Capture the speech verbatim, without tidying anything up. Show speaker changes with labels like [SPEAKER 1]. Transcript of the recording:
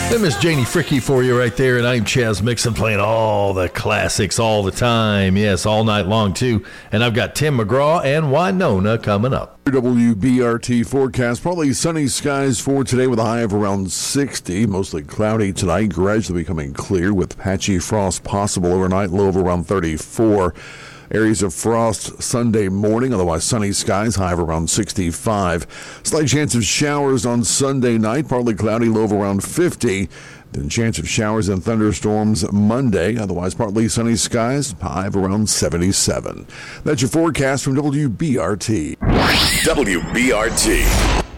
[SPEAKER 1] Hey, Miss Janie Fricky for you right there, and I'm Chaz Mixon playing all the classics all the time. Yes, all night long, too. And I've got Tim McGraw and Winona coming up.
[SPEAKER 2] W B R T forecast, partly sunny skies for today with a high of around sixty. Mostly cloudy tonight, gradually becoming clear with patchy frost possible overnight, low of around thirty-four. Areas of frost Sunday morning, otherwise sunny skies, high of around sixty-five. Slight chance of showers on Sunday night, partly cloudy, low of around fifty. Then chance of showers and thunderstorms Monday, otherwise partly sunny skies, high of around seventy-seven. That's your forecast from W B R T.
[SPEAKER 3] W B R T.